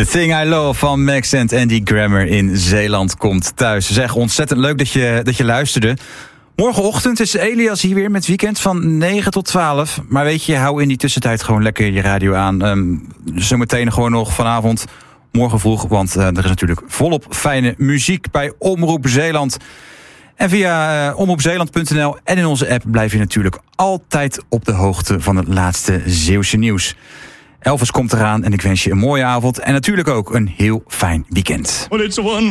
The Thing I Love van Max and Andy Grammer in Zeeland komt thuis. Zeg, ontzettend leuk dat je luisterde. Morgenochtend is Elias hier weer met Weekend van 9 tot 12. Maar weet je, hou in die tussentijd gewoon lekker je radio aan. Zometeen gewoon nog vanavond, morgen vroeg. Want er is natuurlijk volop fijne muziek bij Omroep Zeeland. En via omroepzeeland.nl en in onze app blijf je natuurlijk altijd op de hoogte van het laatste Zeeuwse nieuws. Elvis komt eraan en ik wens je een mooie avond en natuurlijk ook een heel fijn weekend.